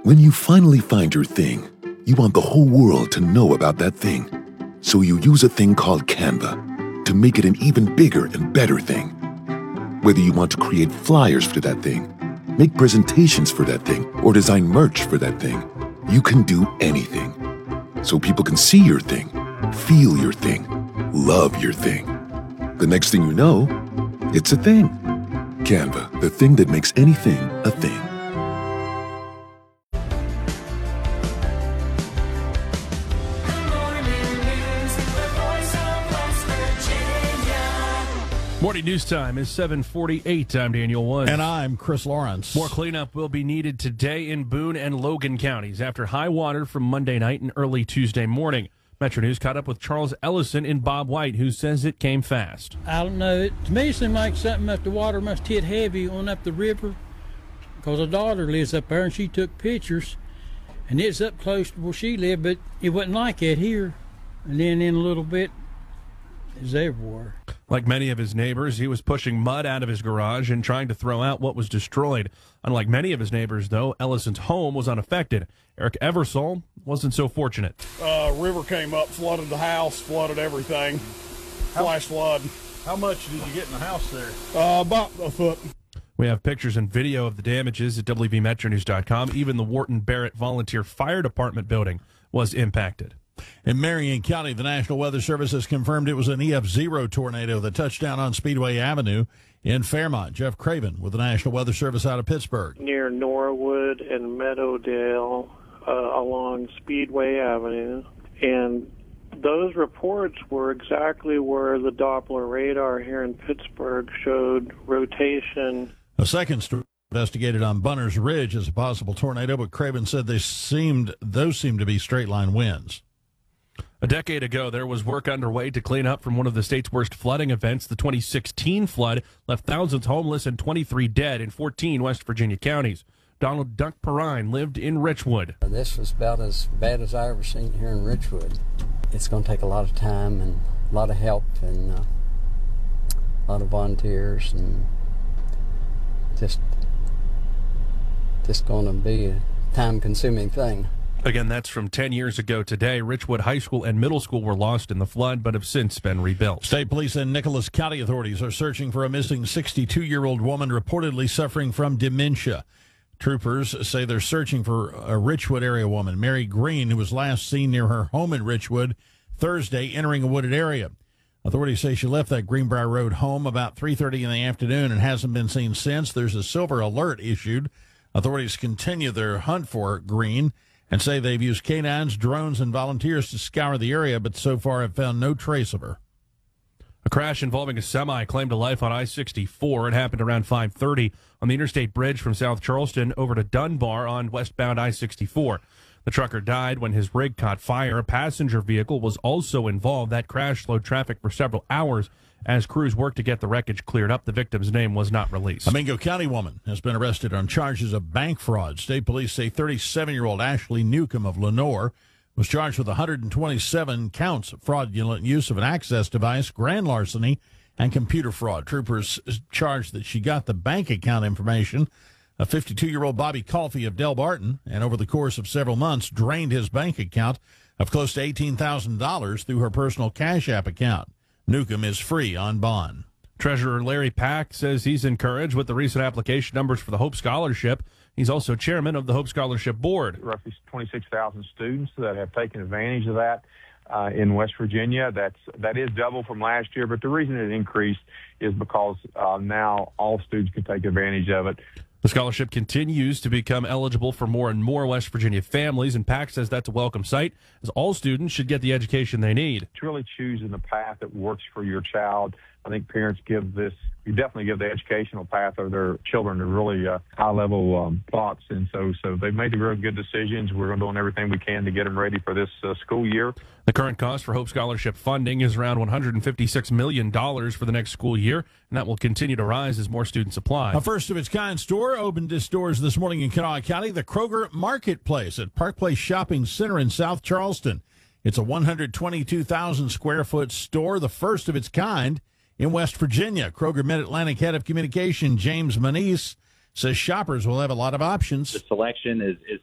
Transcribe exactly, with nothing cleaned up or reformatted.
When you finally find your thing, you want the whole world to know about that thing. So you use a thing called Canva to make it an even bigger and better thing. Whether you want to create flyers for that thing, make presentations for that thing, or design merch for that thing, you can do anything. So people can see your thing, feel your thing, love your thing. The next thing you know, it's a thing. Canva, the thing that makes anything a thing. Morning news time is seven forty-eight. I'm Daniel Woods. And I'm Chris Lawrence. More cleanup will be needed today in Boone and Logan counties after high water from Monday night and early Tuesday morning. Metro News caught up with Charles Ellison in Bob White, who says it came fast. I don't know. It, to me, it seemed like something that the water must hit heavy on up the river, because her daughter lives up there, and she took pictures, and it's up close to where she lived, but it wasn't like that here. And then in a little bit, it's everywhere. Like many of his neighbors, he was pushing mud out of his garage and trying to throw out what was destroyed. Unlike many of his neighbors, though, Ellison's home was unaffected. Eric Eversole wasn't so fortunate. Uh, river came up, flooded the house, flooded everything. Flash flood. How much did you get in the house there? Uh, about a foot. We have pictures and video of the damages at W V Metro News dot com. Even the Wharton Barrett Volunteer Fire Department building was impacted. In Marion County, the National Weather Service has confirmed it was an E F zero tornado that touched down on Speedway Avenue in Fairmont. Jeff Craven with the National Weather Service out of Pittsburgh. Near Norwood and Meadowdale uh, along Speedway Avenue. And those reports were exactly where the Doppler radar here in Pittsburgh showed rotation. A second story investigated on Bunner's Ridge as a possible tornado, but Craven said they seemed those seemed to be straight-line winds. A decade ago, there was work underway to clean up from one of the state's worst flooding events. The twenty sixteen flood left thousands homeless and twenty-three dead in fourteen West Virginia counties. Donald Duck Perrine lived in Richwood. This was about as bad as I ever seen here in Richwood. It's going to take a lot of time and a lot of help and uh, a lot of volunteers, and just, just going to be a time-consuming thing. Again, that's from ten years ago today. Richwood High School and Middle School were lost in the flood, but have since been rebuilt. State police and Nicholas County authorities are searching for a missing sixty-two-year-old woman reportedly suffering from dementia. Troopers say they're searching for a Richwood area woman, Mary Green, who was last seen near her home in Richwood Thursday, entering a wooded area. Authorities say she left that Greenbrier Road home about three thirty in the afternoon and hasn't been seen since. There's a silver alert issued. Authorities continue their hunt for Green and say they've used canines, drones, and volunteers to scour the area, but so far have found no trace of her. A crash involving a semi claimed a life on I sixty-four. It happened around five thirty on the interstate bridge from South Charleston over to Dunbar on westbound I sixty-four. The trucker died when his rig caught fire. A passenger vehicle was also involved. That crash slowed traffic for several hours as crews worked to get the wreckage cleared up. The victim's name was not released. A Mingo County woman has been arrested on charges of bank fraud. State police say thirty-seven-year-old Ashley Newcomb of Lenore was charged with one hundred twenty-seven counts of fraudulent use of an access device, grand larceny, and computer fraud. Troopers charged that she got the bank account information of fifty-two-year-old Bobby Colfie of Del Barton, and over the course of several months drained his bank account of close to eighteen thousand dollars through her personal Cash App account. Newcomb is free on bond. Treasurer Larry Pack says he's encouraged with the recent application numbers for the Hope Scholarship. He's also chairman of the Hope Scholarship Board. Roughly twenty-six thousand students that have taken advantage of that uh, in West Virginia. That's that is double from last year, but the reason it increased is because uh, now all students can take advantage of it. The scholarship continues to become eligible for more and more West Virginia families, and Pack says that's a welcome sight, as all students should get the education they need. It's really choosing the path that works for your child. I think parents give this, you definitely give the educational path of their children to really uh, high-level um, thoughts, and so so they've made the real good decisions. We're doing everything we can to get them ready for this uh, school year. The current cost for Hope Scholarship funding is around one hundred fifty-six million dollars for the next school year, and that will continue to rise as more students apply. A first-of-its-kind store opened its doors this morning in Kanawha County, the Kroger Marketplace at Park Place Shopping Center in South Charleston. It's a one hundred twenty-two thousand square foot store, the first of its kind in West Virginia. Kroger Mid-Atlantic Head of Communication James Manise says shoppers will have a lot of options. The selection is, is